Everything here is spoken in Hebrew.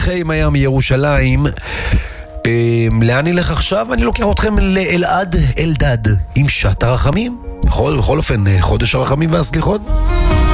איתכם היה מירושלים. לאן נלך עכשיו? אני לוקח אתכם לאלעד אלדד עם שעת הרחמים. בכל אופן, חודש הרחמים והסליחות.